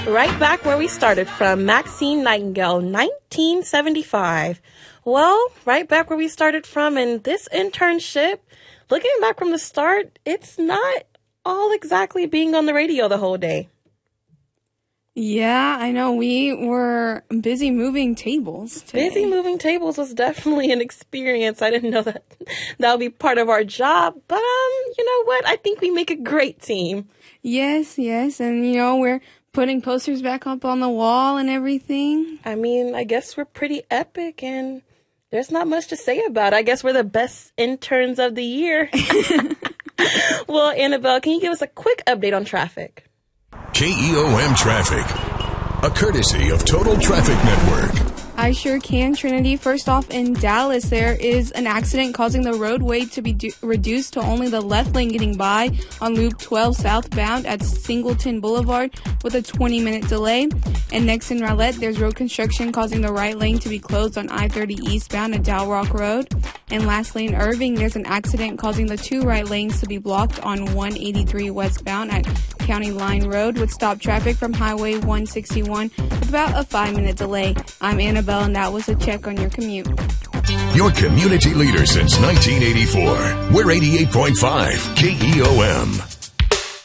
Right back where we started from, Maxine Nightingale, 1975. Well, right back where we started from, and this internship, looking back from the start, it's not all exactly being on the radio the whole day. Yeah, I know. We were busy moving tables today. Busy moving tables was definitely an experience. I didn't know that would be part of our job. But, you know what? I think we make a great team. Yes. And, we're putting posters back up on the wall and everything. I mean, I guess we're pretty epic, and there's not much to say about it. I guess we're the best interns of the year. Well, Annabelle, can you give us a quick update on traffic? KEOM Traffic, a courtesy of Total Traffic Network. I sure can, Trinity. First off, in Dallas, there is an accident causing the roadway to be reduced to only the left lane getting by on Loop 12 southbound at Singleton Boulevard with a 20-minute delay. And next in Rowlett, there's road construction causing the right lane to be closed on I-30 eastbound at Dow Rock Road. And lastly, in Irving, there's an accident causing the two right lanes to be blocked on 183 westbound at County Line Road with stop traffic from Highway 161 with about a 5-minute delay. I'm Annabelle, and that was a check on your commute. Your community leader since 1984. We're 88.5 KEOM.